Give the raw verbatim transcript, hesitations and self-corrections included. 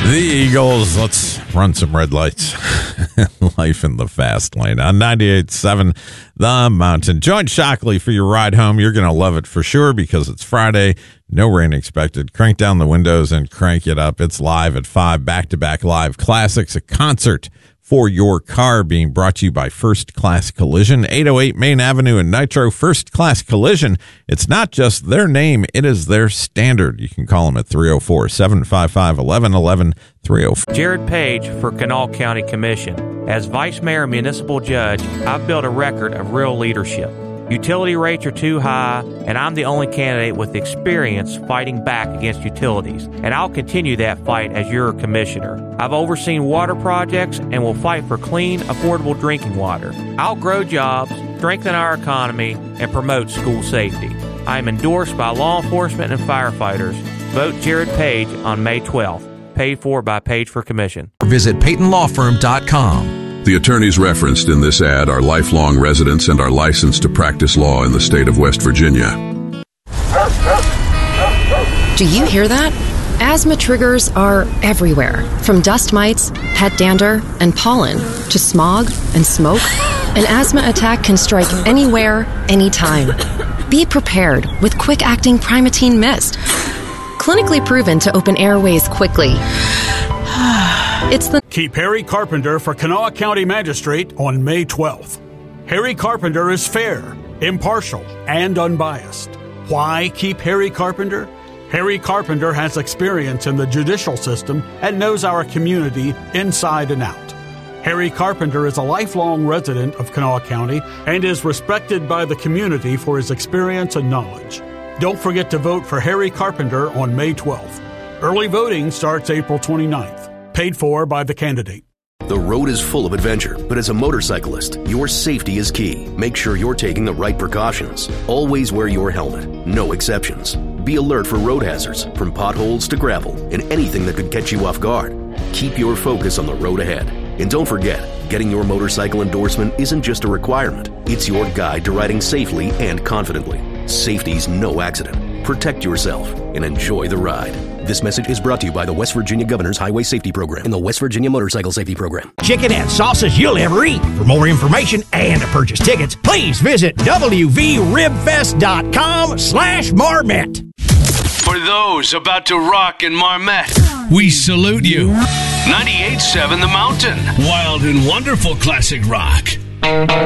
The Eagles, let's run some red lights. Life in the fast lane on ninety-eight point seven The Mountain. Join Shockley for your ride home. You're going to love it for sure because it's Friday. No rain expected. Crank down the windows and crank it up. It's live at five. Back-to-back live classics. A concert for your car being brought to you by First Class Collision. eight oh eight Main Avenue in Nitro. First Class Collision. It's not just their name. It is their standard. You can call them at three oh four, seven five five, one one one one. three oh four. Jared Page for Kanawha County Commission. As Vice Mayor and Municipal Judge, I've built a record of real leadership. Utility rates are too high, and I'm the only candidate with experience fighting back against utilities, and I'll continue that fight as your commissioner. I've overseen water projects and will fight for clean, affordable drinking water. I'll grow jobs, strengthen our economy, and promote school safety. I am endorsed by law enforcement and firefighters. Vote Jared Page on May twelfth. Paid for by Page for Commission. Visit Peyton Law Firm dot com. The attorneys referenced in this ad are lifelong residents and are licensed to practice law in the state of West Virginia. Do you hear that? Asthma triggers are everywhere, from dust mites, pet dander, and pollen, to smog and smoke. An asthma attack can strike anywhere, anytime. Be prepared with quick-acting Primatene Mist. Clinically proven to open airways quickly. It's the Keep Harry Carpenter for Kanawha County Magistrate on May twelfth. Harry Carpenter is fair, impartial, and unbiased. Why keep Harry Carpenter? Harry Carpenter has experience in the judicial system and knows our community inside and out. Harry Carpenter is a lifelong resident of Kanawha County and is respected by the community for his experience and knowledge. Don't forget to vote for Harry Carpenter on May twelfth. Early voting starts April twenty-ninth. Paid for by the candidate. The road is full of adventure, but as a motorcyclist, your safety is key. Make sure you're taking the right precautions. Always wear your helmet. No exceptions. Be alert for road hazards, from potholes to gravel, and anything that could catch you off guard. Keep your focus on the road ahead. And don't forget, getting your motorcycle endorsement isn't just a requirement. It's your guide to riding safely and confidently. Safety's no accident. Protect yourself and enjoy the ride. This message is brought to you by the West Virginia Governor's Highway Safety Program and the West Virginia Motorcycle Safety Program. Chicken and sauces you'll ever eat. For more information and to purchase tickets, please visit W V rib fest dot com slash Marmette. For those about to rock in Marmette, we salute you. ninety-eight point seven The Mountain. Wild and wonderful classic rock.